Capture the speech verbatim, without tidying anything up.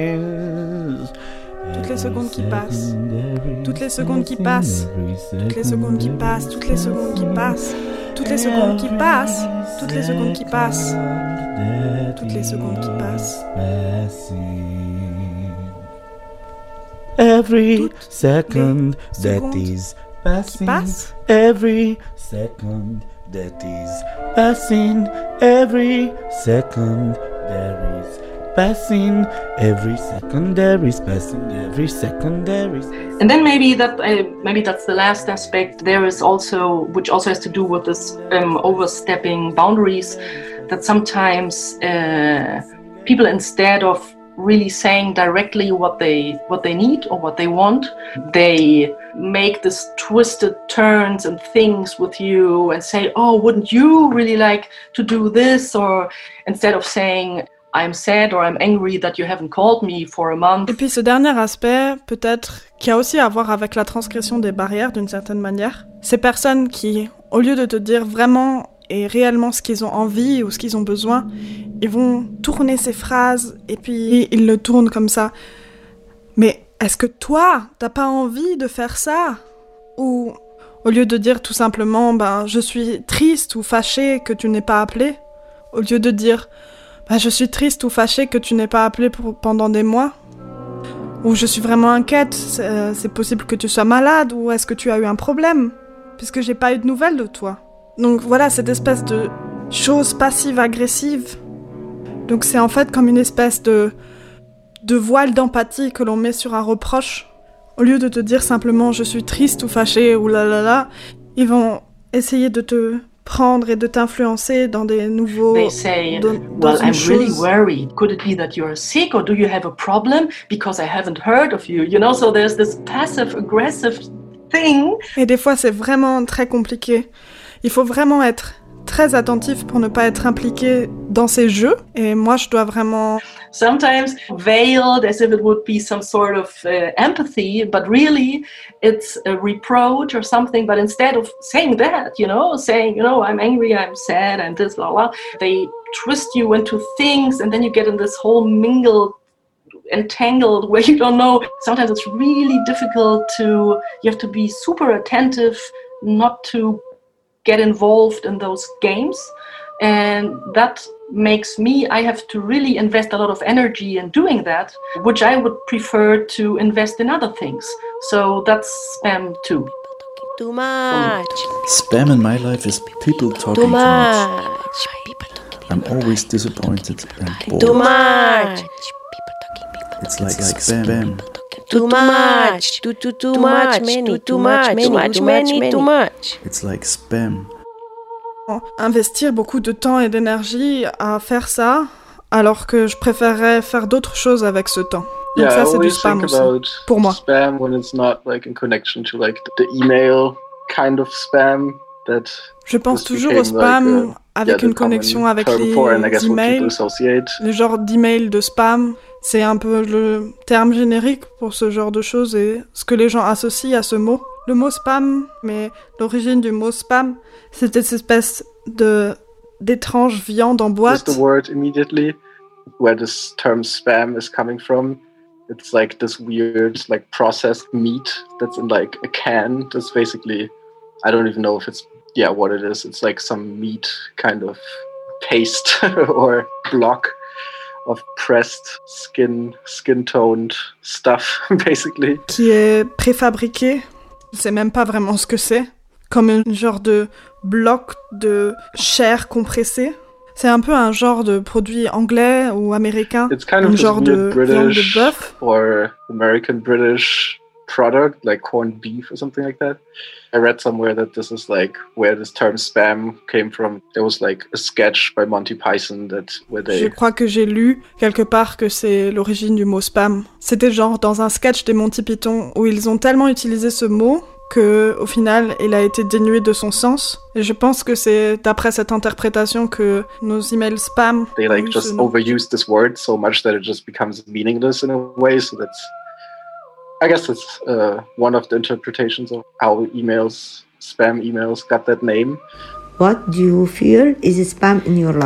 Toutes les secondes qui passent, toutes les secondes qui passent, toutes les secondes qui passent, toutes les secondes qui passent, toutes les secondes qui passent, toutes les secondes qui passent, toutes les secondes qui passent. Every second that is passing, every second that is passing, every second there is passing, every second there is passing, every second there is. And then maybe that uh, maybe that's the last aspect. There is also, which also has to do with this um, overstepping boundaries, that sometimes uh, people, instead of really saying directly what they what they need or what they want, they make this twisted turns and things with you and say, oh, wouldn't you really like to do this? Or instead of saying, I'm sad or I'm angry that you haven't called me for a month. Et puis ce dernier aspect, peut-être, qui a aussi à voir avec la transgression des barrières d'une certaine manière, ces personnes qui, au lieu de te dire vraiment et réellement ce qu'ils ont envie ou ce qu'ils ont besoin, ils vont tourner ces phrases et puis ils le tournent comme ça. Mais est-ce que toi, t'as pas envie de faire ça? Ou au lieu de dire tout simplement, ben, je suis triste ou fâchée que tu n'aies pas appelé, au lieu de dire, ben, je suis triste ou fâchée que tu n'aies pas appelé pour, pendant des mois, ou je suis vraiment inquiète, c'est, c'est possible que tu sois malade, ou est-ce que tu as eu un problème, puisque j'ai pas eu de nouvelles de toi. Donc voilà, cette espèce de chose passive-agressive. Donc c'est en fait comme une espèce de, de voile d'empathie que l'on met sur un reproche. Au lieu de te dire simplement « je suis triste » ou « fâchée » ou « là là là », ils vont essayer de te prendre et de t'influencer dans des nouveaux... They say, dans, well, dans I'm chose. really worried. Could it be that you're sick or do you have a problem? Because I haven't heard of you. You know, so there's this passive-aggressive thing. Et des fois, c'est vraiment très compliqué. Il faut vraiment être très attentif pour ne pas être impliqué dans ces jeux. Et moi, je dois vraiment... Sometimes veiled as if it would be some sort of uh, empathy, but really it's a reproach or something. But instead of saying that, you know, saying, you know, I'm angry, I'm sad, I'm this, blah, blah, they twist you into things and then you get in this whole mingled, entangled where you don't know. Sometimes it's really difficult to, you have to be super attentive not to get involved in those games, and that makes me, I have to really invest a lot of energy in doing that, which I would prefer to invest in other things. So that's spam too. Too much. Spam in my life is people talking Too too much. much. I'm always disappointed and bored. Too much. It's like, like spam. Too much. Too too too much. Many. Too much. Many. Too many. Too much. It's like spam. Investir beaucoup de temps et d'énergie à faire ça, alors que je préférerais faire d'autres choses avec ce temps. Donc Yeah, ça, I c'est du always spam think aussi, about pour moi. spam when it's not like in connection to like the email kind of spam that Je pense just toujours au became, spam like, uh, avec yeah, une the common connexion avec term les for, and I guess what emails. people associate. Le genre d'email de spam, c'est un peu le terme générique pour ce genre de choses et ce que les gens associent à ce mot. Le mot spam, mais l'origine du mot spam, c'était cette espèce de d'étrange viande en Just boîte. the word immediately where this term spam is coming from. It's like this weird like processed meat that's in like a can. That's basically, I don't even know if it's, yeah, what it is. It's like some meat kind of paste or block of pressed skin, skin-toned stuff, basically. Qui est préfabriqué. Je sais même pas vraiment ce que c'est. Comme un genre de bloc de chair compressée. C'est un peu un genre de produit anglais ou américain. It's kind un of this genre de weird viande de British bœuf. or American British product, like corned beef or something like that. I read somewhere that this is like where this term spam came from. There was like a sketch by Monty Python that where they... Je crois que j'ai lu quelque part que c'est l'origine du mot spam. C'était genre dans un sketch des Monty Python où ils ont tellement utilisé ce mot que au final, il a été dénué de son sens. Et je pense que c'est d'après cette interprétation que nos emails spam... They like just overuse this word so much that it just becomes meaningless in a way. So that's, I guess it's uh, one of the interpretations of how emails, spam emails got that name. What do you feel is spam in your life?